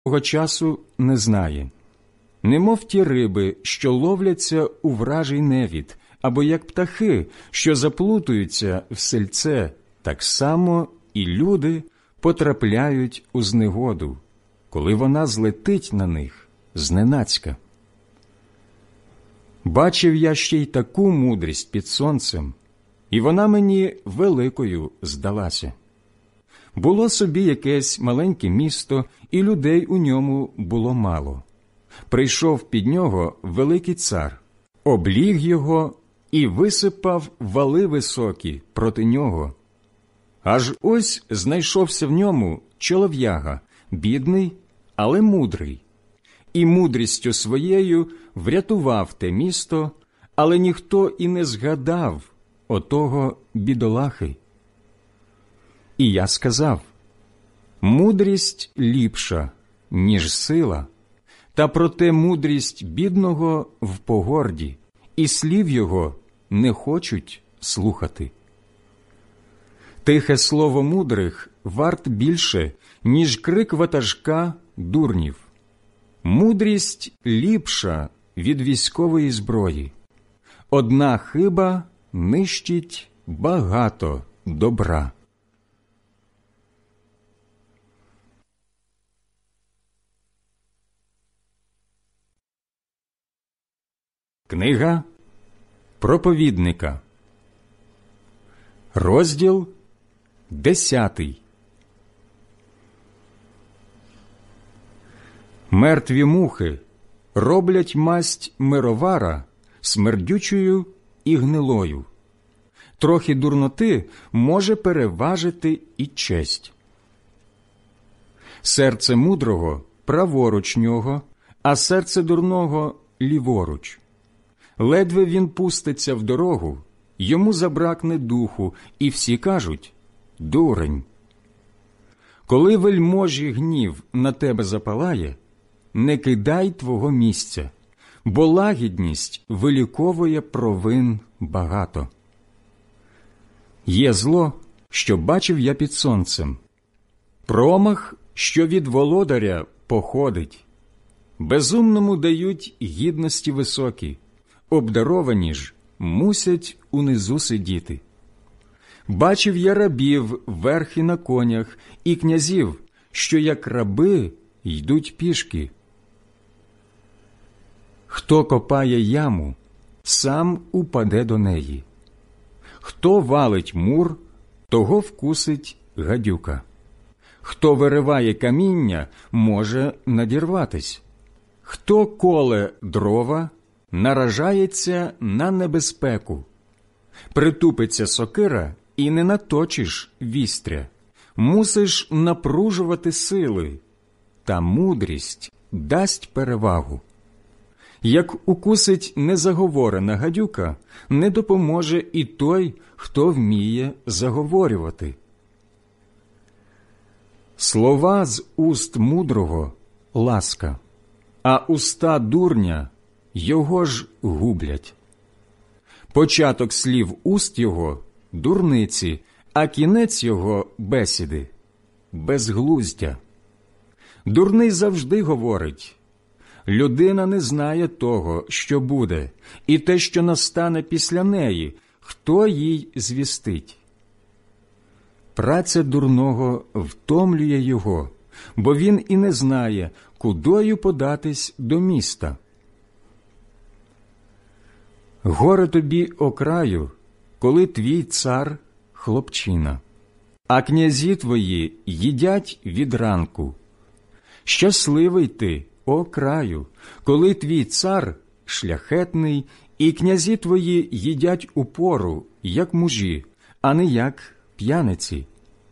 того часу не знає. Немов ті риби, що ловляться у вражий невід, або як птахи, що заплутуються в сельце, так само і люди потрапляють у знегоду, коли вона злетить на них зненацька. Бачив я ще й таку мудрість під сонцем, і вона мені великою здалася. Було собі якесь маленьке місто, і людей у ньому було мало. Прийшов під нього великий цар, обліг його і висипав вали високі проти нього. Аж ось знайшовся в ньому чолов'яга, бідний, але мудрий, і мудрістю своєю врятував те місто, але ніхто і не згадав отого бідолахи. І я сказав: мудрість ліпша, ніж сила, та проте мудрість бідного в погорді, і слів його не хочуть слухати. Тихе слово мудрих варт більше, ніж крик ватажка дурнів. Мудрість ліпша від військової зброї. Одна хиба нищить багато добра. Книга проповідника, розділ 10. Мертві мухи роблять масть мировара смердючою і гнилою. Трохи дурноти може переважити і честь. Серце мудрого праворуч нього, а серце дурного ліворуч. Ледве він пуститься в дорогу, йому забракне духу, і всі кажуть: дурень. Коли вельможі гнів на тебе запалає, не кидай твого місця, бо лагідність виліковує провин багато. Є зло, що бачив я під сонцем, промах, що від володаря походить. Безумному дають гідності високі, обдаровані ж мусять унизу сидіти. Бачив я рабів верхи на конях і князів, що як раби йдуть пішки. Хто копає яму, сам упаде до неї. Хто валить мур, того вкусить гадюка. Хто вириває каміння, може надірватись. Хто коле дрова, наражається на небезпеку. Притупиться сокира, і не наточиш вістря. Мусиш напружувати сили, та мудрість дасть перевагу. Як укусить незаговорена гадюка, не допоможе і той, хто вміє заговорювати. Слова з уст мудрого – ласка, а уста дурня його ж гублять. Початок слів уст його – дурниці, а кінець його – бесіди, безглуздя. Дурний завжди говорить: людина не знає того, що буде, і те, що настане після неї, хто їй звістить. Праця дурного втомлює його, бо він і не знає, кудою податись до міста. Горе тобі, о краю, коли твій цар – хлопчина, а князі твої їдять від ранку. Щасливий ти, о краю, коли твій цар – шляхетний, і князі твої їдять у пору, як мужі, а не як п'яниці.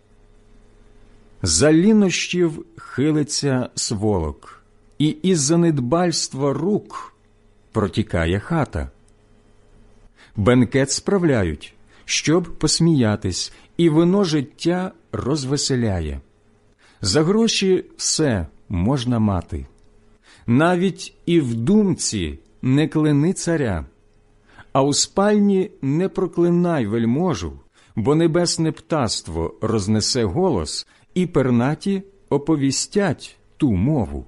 За лінощів хилиться сволок, і із-за недбальства рук протікає хата. Бенкет справляють, щоб посміятись, і вино життя розвеселяє. За гроші все можна мати. Навіть і в думці не кляни царя, а у спальні не проклинай вельможу, бо небесне птаство рознесе голос, і пернаті оповістять ту мову.